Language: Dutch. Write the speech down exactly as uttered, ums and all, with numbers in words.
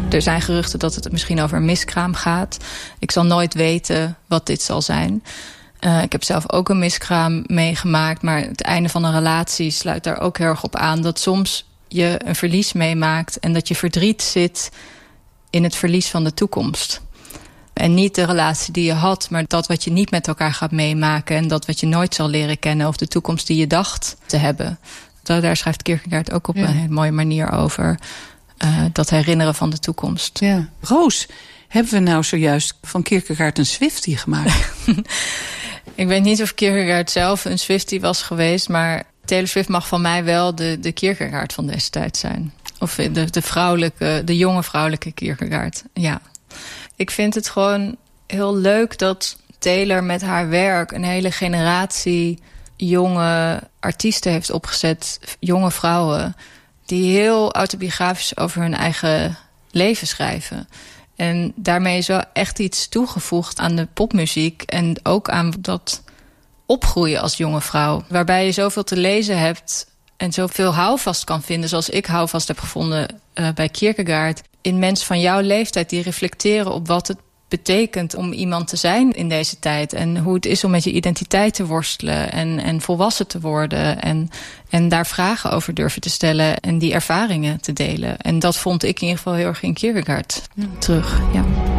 Er zijn geruchten dat het misschien over een miskraam gaat. Ik zal nooit weten wat dit zal zijn. Uh, ik heb zelf ook een miskraam meegemaakt, maar het einde van een relatie sluit daar ook heel erg op aan. Dat soms je een verlies meemaakt en dat je verdriet zit in het verlies van de toekomst. En niet de relatie die je had, maar dat wat je niet met elkaar gaat meemaken en dat wat je nooit zal leren kennen of de toekomst die je dacht te hebben. Daar schrijft Kierkegaard ook op ja. een hele mooie manier over. Uh, dat herinneren van de toekomst. Ja. Roos, hebben we nou zojuist van Kierkegaard een Swiftie gemaakt? Ik weet niet of Kierkegaard zelf een Swiftie was geweest, maar Taylor Swift mag van mij wel de, de Kierkegaard van destijds zijn. Of de, de vrouwelijke, de jonge vrouwelijke Kierkegaard. Ja. Ik vind het gewoon heel leuk dat Taylor met haar werk een hele generatie jonge artiesten heeft opgezet, jonge vrouwen, die heel autobiografisch over hun eigen leven schrijven. En daarmee is wel echt iets toegevoegd aan de popmuziek en ook aan dat opgroeien als jonge vrouw, waarbij je zoveel te lezen hebt en zoveel houvast kan vinden, zoals ik houvast heb gevonden uh, bij Kierkegaard, in mensen van jouw leeftijd die reflecteren op wat het betekent om iemand te zijn in deze tijd. En hoe het is om met je identiteit te worstelen en, en volwassen te worden. En, en daar vragen over durven te stellen en die ervaringen te delen. En dat vond ik in ieder geval heel erg in Kierkegaard ja. terug. Ja.